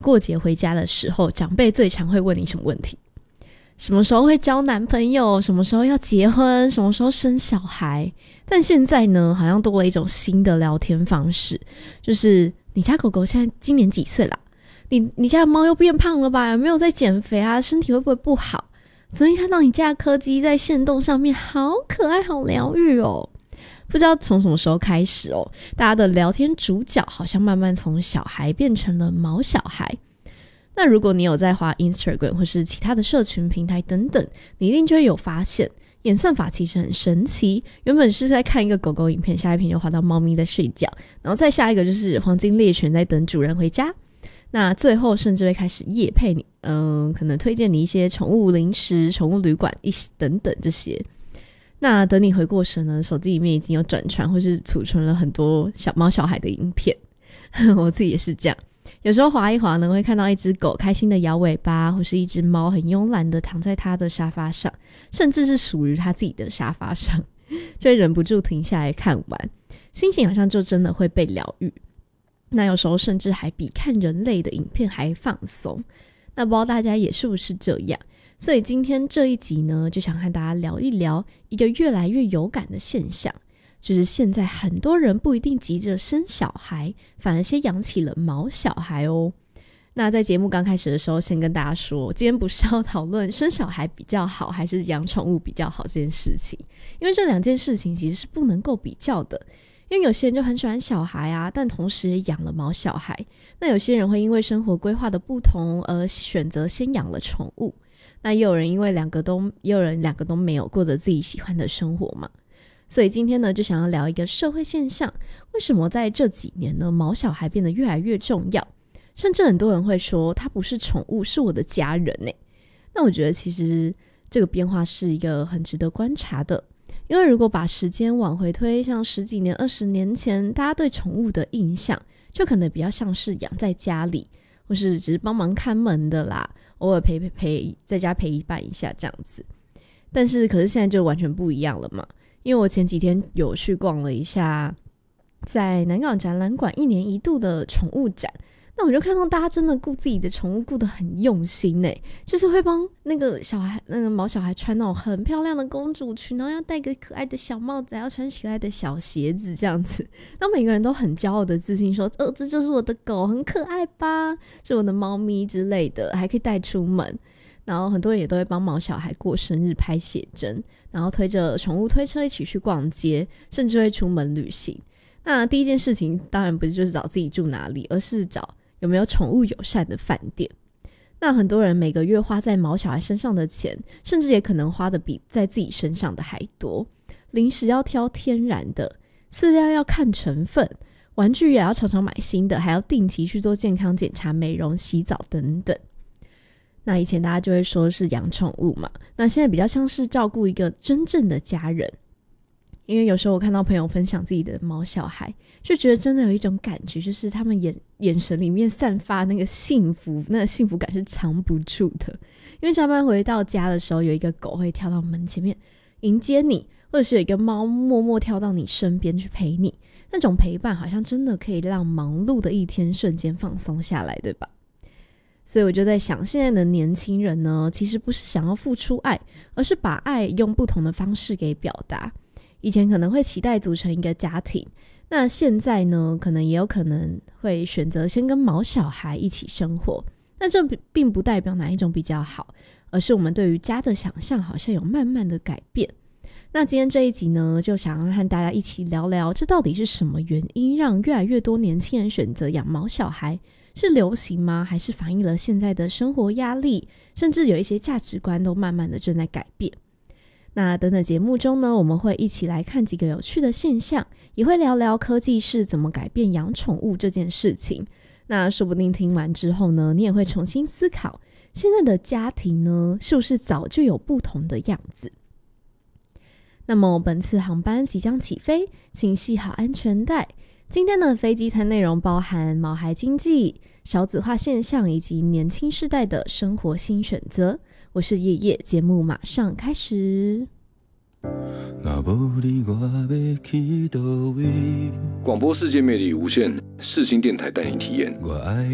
过节回家的时候，长辈最常会问你什么问题？什么时候会交男朋友？什么时候要结婚？什么时候生小孩？但现在呢，好像多了一种新的聊天方式，就是你家狗狗现在今年几岁啦？你家的猫又变胖了吧？有没有在减肥啊？身体会不会不好？昨天看到你家的柯基在限动上面，好可爱，好疗愈哦。不知道从什么时候开始哦，大家的聊天主角好像慢慢从小孩变成了毛小孩。那如果你有在滑 Instagram 或是其他的社群平台等等，你一定就会有发现演算法其实很神奇，原本是在看一个狗狗影片，下一篇就滑到猫咪在睡觉，然后再下一个就是黄金猎犬在等主人回家，那最后甚至会开始业配你可能推荐你一些宠物零食、宠物旅馆等等这些。那等你回过神呢，手机里面已经有转传或是储存了很多猫小孩的影片我自己也是这样，有时候滑一滑呢，会看到一只狗开心的摇尾巴，或是一只猫很慵懒的躺在它的沙发上，甚至是属于它自己的沙发上，就会忍不住停下来看完，心情好像就真的会被疗愈。那有时候甚至还比看人类的影片还放松。那不知道大家也是不是这样？所以今天这一集呢，就想和大家聊一聊一个越来越有感的现象，就是现在很多人不一定急着生小孩，反而先养起了毛小孩哦。那在节目刚开始的时候，先跟大家说，今天不是要讨论生小孩比较好还是养宠物比较好这件事情，因为这两件事情其实是不能够比较的。因为有些人就很喜欢小孩啊，但同时也养了毛小孩。那有些人会因为生活规划的不同而选择先养了宠物。那也有人两个都没有过着自己喜欢的生活嘛。所以今天呢，就想要聊一个社会现象，为什么在这几年呢，毛小孩变得越来越重要，甚至很多人会说它不是宠物，是我的家人耶。那我觉得其实这个变化是一个很值得观察的，因为如果把时间往回推，像10几年、20年前，大家对宠物的印象就可能比较像是养在家里，或是只是帮忙看门的啦，偶尔在家陪伴一下这样子。但是可是现在就完全不一样了嘛，因为我前几天有去逛了一下在南港展览馆1年1度的宠物展，那我就看到大家真的顾自己的宠物顾得很用心耶，就是会帮那个毛小孩穿那种很漂亮的公主裙，然后要戴个可爱的小帽子，还要穿可爱的小鞋子这样子，然后每个人都很骄傲的自信说这就是我的狗，很可爱吧，是我的猫咪之类的，还可以带出门。然后很多人也都会帮毛小孩过生日拍写真，然后推着宠物推车一起去逛街，甚至会出门旅行。那第一件事情当然不是就是找自己住哪里，而是找有没有宠物友善的饭店。那很多人每个月花在毛小孩身上的钱，甚至也可能花的比在自己身上的还多。零食要挑天然的，饲料要看成分，玩具也要常常买新的，还要定期去做健康检查、美容、洗澡等等。那以前大家就会说是养宠物嘛，那现在比较像是照顾一个真正的家人。因为有时候我看到朋友分享自己的毛小孩，就觉得真的有一种感觉，就是他们眼神里面散发那个幸福，那个幸福感是藏不住的。因为下班回到家的时候，有一个狗会跳到门前面迎接你，或者是有一个猫默默跳到你身边去陪你，那种陪伴好像真的可以让忙碌的一天瞬间放松下来，对吧？所以我就在想，现在的年轻人呢，其实不是想要付出爱，而是把爱用不同的方式给表达。以前可能会期待组成一个家庭，那现在呢，也有可能会选择先跟毛小孩一起生活。那这并不代表哪一种比较好，而是我们对于家的想象好像有慢慢的改变。那今天这一集呢，就想要和大家一起聊聊，这到底是什么原因让越来越多年轻人选择养毛小孩？是流行吗？还是反映了现在的生活压力，甚至有一些价值观都慢慢的正在改变？那等等节目中呢，我们会一起来看几个有趣的现象，也会聊聊科技是怎么改变养宠物这件事情。那说不定听完之后呢，你也会重新思考，现在的家庭呢，是不是早就有不同的样子？那么本次航班即将起飞，请系好安全带。今天的飞机餐内容包含毛孩经济、少子化现象以及年轻世代的生活新选择。我是叶叶，节目马上开始。 广播世界魅力无限，世新电台带你体验。